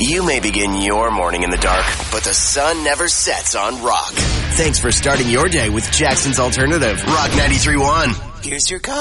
You may begin your morning in the dark, but the sun never sets on Rock. Thanks for starting your day with Jackson's Alternative, Rock 93.1. Here's your call.